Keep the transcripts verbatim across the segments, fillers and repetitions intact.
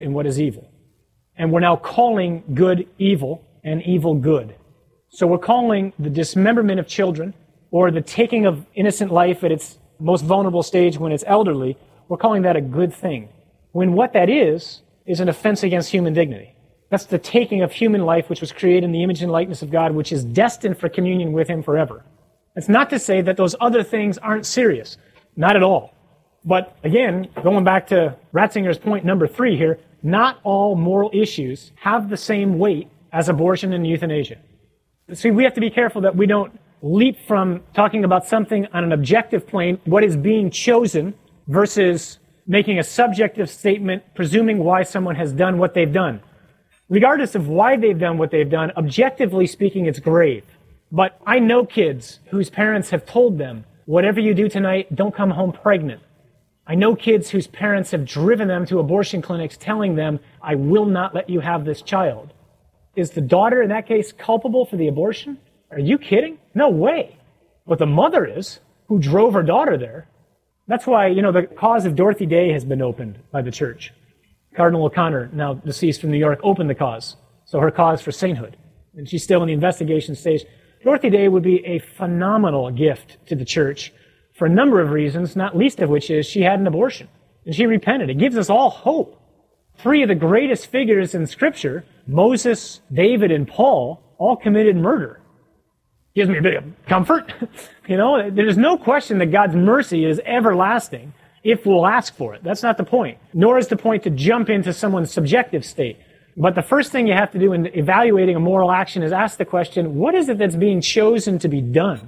and what is evil. And we're now calling good evil and evil good. So we're calling the dismemberment of children or the taking of innocent life at its most vulnerable stage when it's elderly, we're calling that a good thing. When what that is, is an offense against human dignity. That's the taking of human life, which was created in the image and likeness of God, which is destined for communion with Him forever. That's not to say that those other things aren't serious. Not at all. But again, going back to Ratzinger's point number three here, not all moral issues have the same weight as abortion and euthanasia. See, we have to be careful that we don't leap from talking about something on an objective plane, what is being chosen, versus making a subjective statement, presuming why someone has done what they've done. Regardless of why they've done what they've done, objectively speaking, it's grave. But I know kids whose parents have told them, whatever you do tonight, don't come home pregnant. I know kids whose parents have driven them to abortion clinics telling them, I will not let you have this child. Is the daughter, in that case, culpable for the abortion? Are you kidding? No way. But the mother is, who drove her daughter there. That's why, you know, the cause of Dorothy Day has been opened by the church. Cardinal O'Connor, now deceased from New York, opened the cause. So her cause for sainthood. And she's still in the investigation stage. Dorothy Day would be a phenomenal gift to the church for a number of reasons, not least of which is she had an abortion. And she repented. It gives us all hope. Three of the greatest figures in Scripture, Moses, David, and Paul, all committed murder. Gives me a bit of comfort. You know, there's no question that God's mercy is everlasting if we'll ask for it. That's not the point. Nor is the point to jump into someone's subjective state. But the first thing you have to do in evaluating a moral action is ask the question, what is it that's being chosen to be done?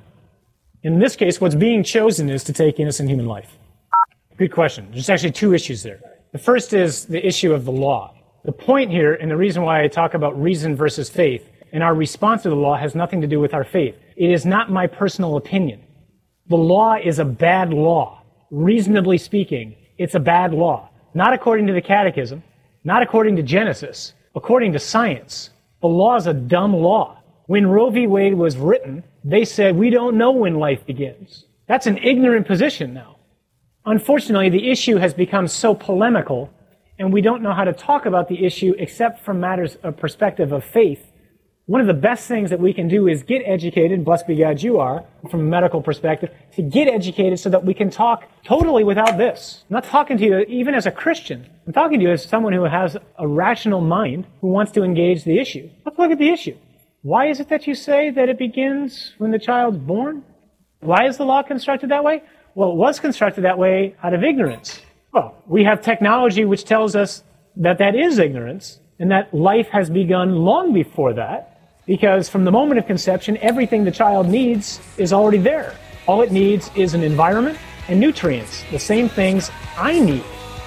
In this case, what's being chosen is to take innocent human life. Good question. There's actually two issues there. The first is the issue of the law. The point here, and the reason why I talk about reason versus faith, and our response to the law has nothing to do with our faith. It is not my personal opinion. The law is a bad law. Reasonably speaking, it's a bad law. Not according to the Catechism, not according to Genesis, according to science. The law is a dumb law. When Roe v. Wade was written, they said, we don't know when life begins. That's an ignorant position now. Unfortunately, the issue has become so polemical, and we don't know how to talk about the issue except from matters of perspective of faith. One of the best things that we can do is get educated, blessed be God you are, from a medical perspective, to get educated so that we can talk totally without this. I'm not talking to you even as a Christian. I'm talking to you as someone who has a rational mind who wants to engage the issue. Let's look at the issue. Why is it that you say that it begins when the child's born? Why is the law constructed that way? Well, it was constructed that way out of ignorance. Well, we have technology which tells us that that is ignorance, and that life has begun long before that. Because from the moment of conception, everything the child needs is already there. All it needs is an environment and nutrients, the same things I need.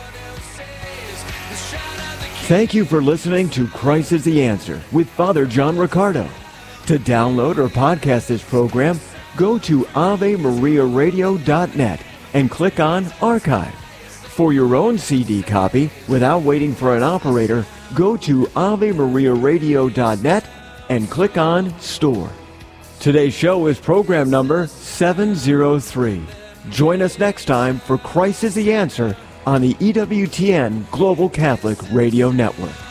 Thank you for listening to Christ is the Answer with Father John Riccardo. To download or podcast this program, go to ave maria radio dot net and click on Archive. For your own C D copy, without waiting for an operator, go to ave maria radio dot net and click on Store. Today's show is program number seven oh three. Join us next time for Christ is the Answer on the E W T N Global Catholic Radio Network.